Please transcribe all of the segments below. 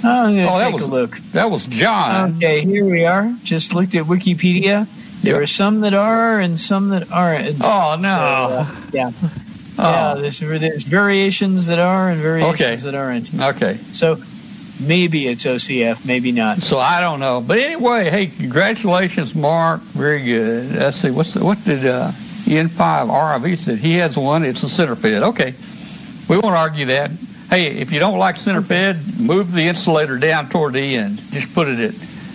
I'm going to take a look. That was John. Okay, here we are. Just looked at Wikipedia. There are some that are and some that aren't. Oh, no. So, yeah. Yeah, there's variations that are and variations that aren't. Okay. So maybe it's OCF, maybe not. So I don't know. But anyway, hey, congratulations, Mark. Very good. Let's see. What did N5 RIV said? He has one. It's a center fed. Okay. We won't argue that. Hey, if you don't like center fed, move the insulator down toward the end. Just put it at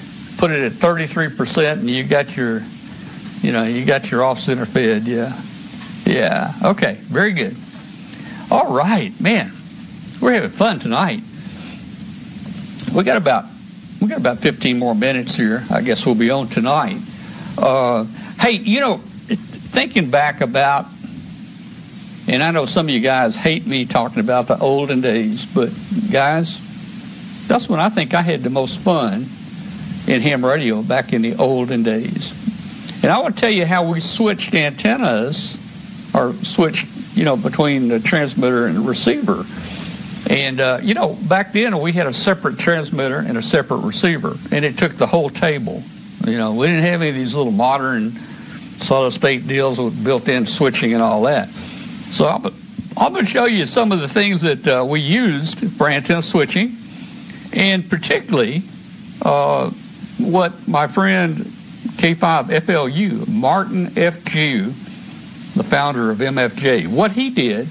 33%, and you got your off center fed. Yeah. Okay. Very good. All right, man. We're having fun tonight. We got about 15 more minutes here. I guess we'll be on tonight. Hey, thinking back about, and I know some of you guys hate me talking about the olden days, but guys, that's when I think I had the most fun in ham radio back in the olden days. And I want to tell you how we switched antennas, or switched, between the transmitter and the receiver. And, back then we had a separate transmitter and a separate receiver, and it took the whole table. We didn't have any of these little modern solid state deals with built-in switching and all that. So I'm going to show you some of the things that we used for antenna switching, and particularly what my friend K5FLU, Martin F. Jew, the founder of MFJ, what he did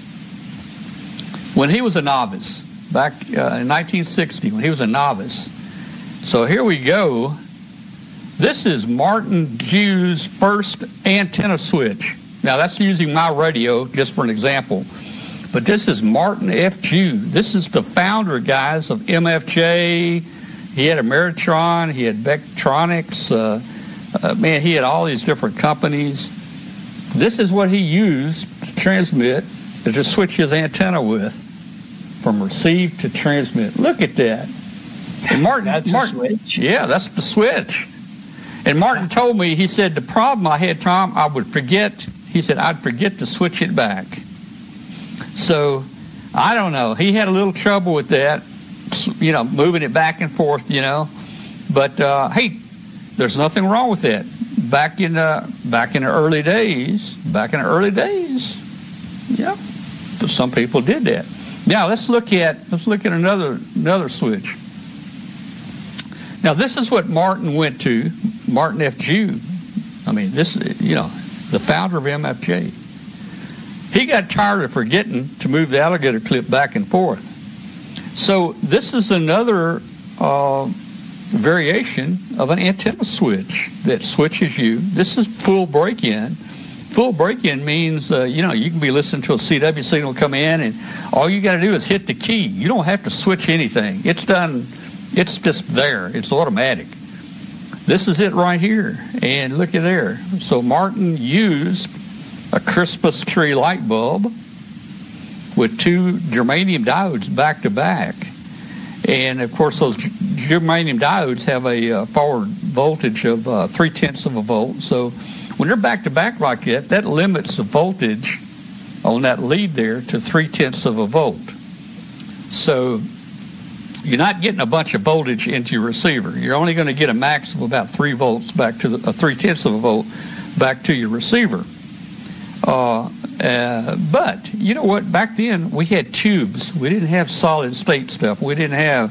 when he was a novice, back in 1960, when he was a novice. So here we go. This is Martin Jew's first antenna switch. Now, that's using my radio just for an example. But this is Martin F. Jew. This is the founder, guys, of MFJ. He had Ameritron. He had Vectronics. He had all these different companies. This is what he used to transmit, to switch his antenna with, from receive to transmit. Look at that. And Martin, the switch? Yeah, that's the switch. And Martin told me, he said, the problem I had, Tom, I would forget. He said, I'd forget to switch it back. So, I don't know. He had a little trouble with that, moving it back and forth, But, hey, there's nothing wrong with that. Back in the early days, yeah, some people did that. Now, let's look at another switch. Now, this is what Martin went to, Martin F. Jew. The founder of MFJ. He got tired of forgetting to move the alligator clip back and forth. So this is another variation of an antenna switch that switches you. This is full break-in. Full break-in means, you can be listening to a CW signal come in, and all you got to do is hit the key. You don't have to switch anything. It's done. It's just there. It's automatic. This is it right here. And look at there. So Martin used a Christmas tree light bulb with two germanium diodes back to back. And, of course, those germanium diodes have a forward voltage of 0.3 of a volt. So when they're back to back like that, that limits the voltage on that lead there to 0.3 of a volt. So you're not getting a bunch of voltage into your receiver. You're only going to get a max of about 3 volts back to 0.3 of a volt back to your receiver. But you know what? Back then we had tubes. We didn't have solid state stuff. We didn't have,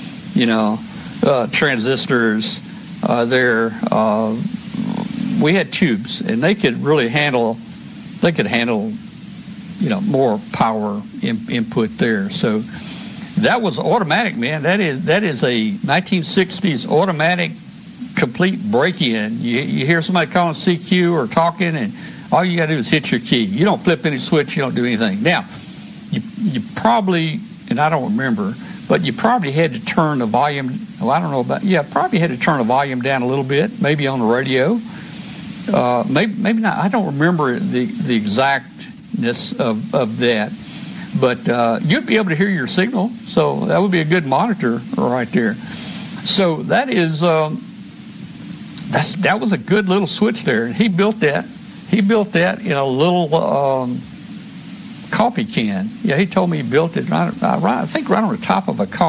transistors there. We had tubes, and they could really handle. They could handle, more power input there. So that was automatic, man. That is a 1960s automatic complete break-in. You hear somebody calling CQ or talking, and all you got to do is hit your key. You don't flip any switch. You don't do anything. Now, you probably, and I don't remember, but you probably had to turn the volume. Well, I don't know about. Yeah, probably had to turn the volume down a little bit, maybe on the radio. Maybe not. I don't remember the exactness of that. But you'd be able to hear your signal, so that would be a good monitor right there. So that is that was a good little switch there. He built that. He built that in a little coffee can. Yeah, he told me he built it I think right on the top of a coffee